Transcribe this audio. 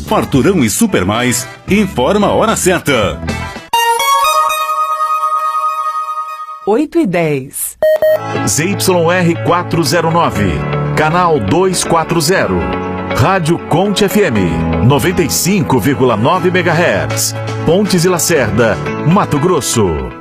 Farturão e Super Mais informa a hora certa. 8h10. ZYR 409, canal 240. Rádio Conte FM, 95,9 MHz. Pontes e Lacerda, Mato Grosso.